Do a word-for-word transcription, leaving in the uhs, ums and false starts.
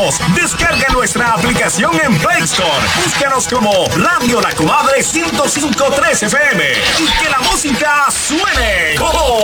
escucharnos. Descarga nuestra aplicación en Play Store. Búscanos como Radio La Comadre ciento cinco punto tres F M y que la música suene. ¡Oh!